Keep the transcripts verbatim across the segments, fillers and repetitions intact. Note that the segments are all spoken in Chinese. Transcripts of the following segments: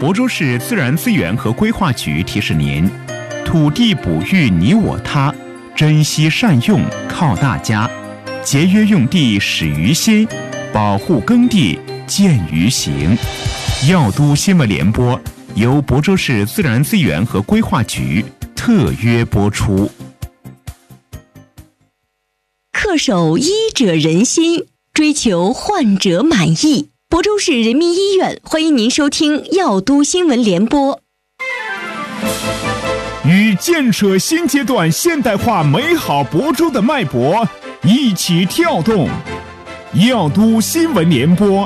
亳州市自然资源和规划局提示您：土地哺育你我他，珍惜善用靠大家，节约用地始于心，保护耕地见于行。药都新闻联播由亳州市自然资源和规划局特约播出。 恪守医者仁心，追求患者满意。亳州市人民医院欢迎您收听药都新闻联播。 与建设新阶段现代化美好亳州的脉搏一起跳动，药都新闻联播。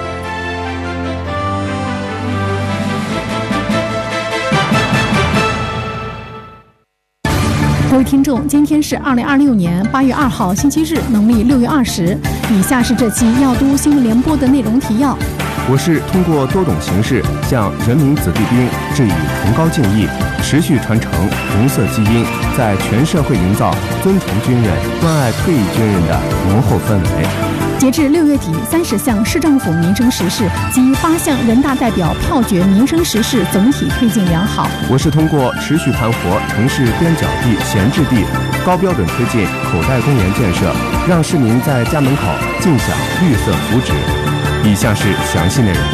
各位听众，今天是二零二六年八月二号星期日，农历六月二十。以下是这期药都新闻联播的内容提要。 我市通过多种形式向人民子弟兵致以崇高敬意，持续传承红色基因，在全社会营造尊崇军人、关爱退役军人的浓厚氛围。 截至六月底，三十项市政府民生实事及八项人大代表票决民生实事总体推进良好。 我市通过持续盘活城市边角地、闲置地，高标准推进口袋公园建设，让市民在家门口尽享绿色福祉。以下是详细内容。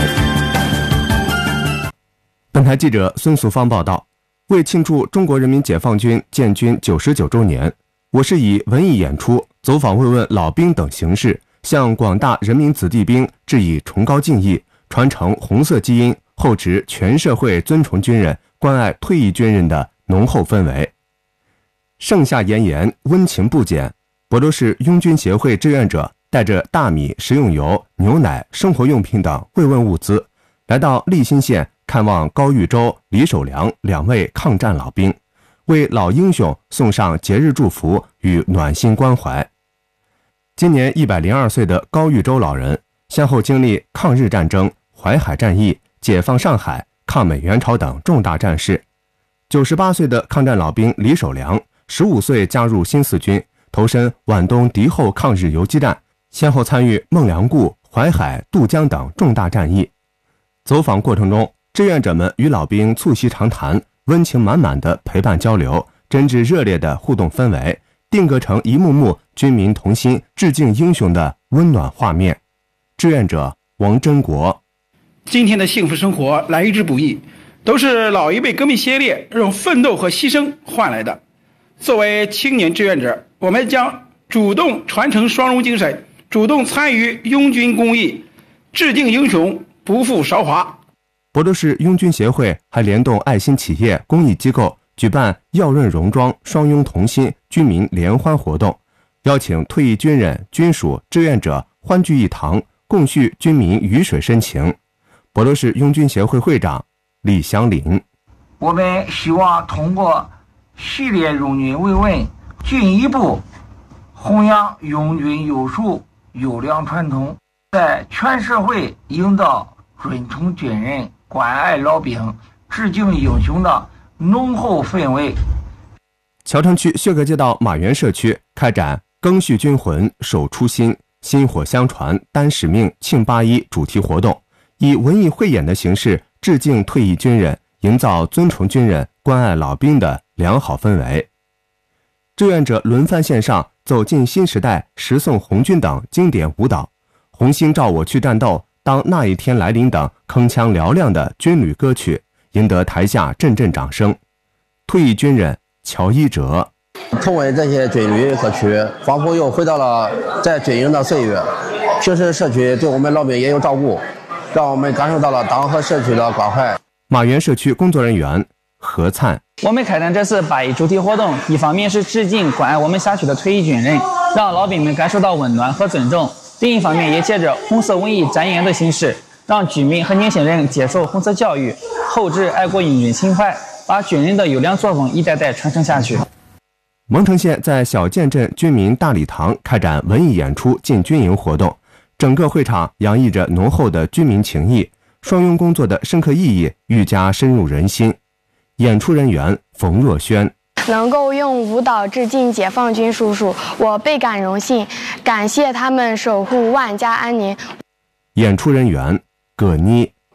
本台记者孙素芳报道，为庆祝中国人民解放军建军九十九周年，我市以文艺演出、走访慰问老兵等形式，向广大人民子弟兵致以崇高敬意，传承红色基因，厚植全社会尊崇军人、关爱退役军人的浓厚氛围。盛夏炎炎，温情不减，亳州市拥军协会志愿者带着大米、食用油、牛奶、生活用品等慰问物资，来到利辛县看望高玉洲、李守良两位抗战老兵，为老英雄送上节日祝福与暖心关怀。今年一百零二岁的高玉洲老人，先后经历抗日战争、淮海战役、解放上海、抗美援朝等重大战事。九十八岁的抗战老兵李守良，十五岁加入新四军，投身皖东敌后抗日游击战，先后参与孟良崮、淮海、渡江等重大战役。走访过程中，志愿者们与老兵促膝长谈，温情满满的陪伴交流，真挚热烈的互动氛围，定格成一幕幕军民同心致敬英雄的温暖画面。志愿者王真国： 今天的幸福生活来之不易，都是老一辈革命先烈用奋斗和牺牲换来的。作为青年志愿者，我们将主动传承双荣精神，主动参与拥军公益，致敬英雄，不负韶华。 亳州市拥军协会还联动爱心企业、公益机构，举办耀润戎装、双拥同心军民联欢活动，邀请退役军人、军属、志愿者欢聚一堂，共叙军民鱼水深情。亳州市拥军协会会长李祥林： 我们希望通过系列拥军慰问，进一步弘扬拥军优秀优良传统，在全社会营造尊崇军人、关爱老兵、致敬英雄的浓厚氛围。 桥城区薛格街道马园社区开展赓续军魂、守初心、薪火相传、担使命、庆八一主题活动，以文艺汇演的形式致敬退役军人，营造尊崇军人、关爱老兵的良好氛围。志愿者轮番线上走进新时代、十送红军等经典舞蹈，红星照我去战斗、当那一天来临等铿锵嘹亮的军旅歌曲，赢得台下阵阵掌声。退役军人乔一哲： 重温这些军旅歌曲，仿佛又回到了在军营的岁月。平时社区对我们老兵也有照顾，让我们感受到了党和社区的关怀。 马园社区工作人员何灿： 我们开展这次八一主题活动，一方面是致敬关爱我们辖区的退役军人，让老兵们感受到温暖和尊重；另一方面也借着红色文艺展演的形式，让居民和年轻人接受红色教育，厚植爱国英军情怀，把军人的优良作风一代代传承下去。 蒙城县在小建镇军民大礼堂开展文艺演出进军营活动，整个会场洋溢着浓厚的军民情谊，双拥工作的深刻意义愈加深入人心。演出人员冯若萱： 能够用舞蹈致敬解放军叔叔，我倍感荣幸，感谢他们守护万家安宁。 演出人员葛妮：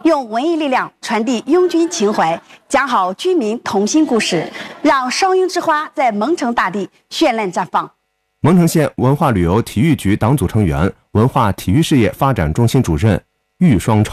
用文艺力量传递拥军情怀，讲好军民同心故事，让双拥之花在蒙城大地绚烂绽放。 蒙城县文化旅游体育局党组成员、文化体育事业发展中心主任郁双超。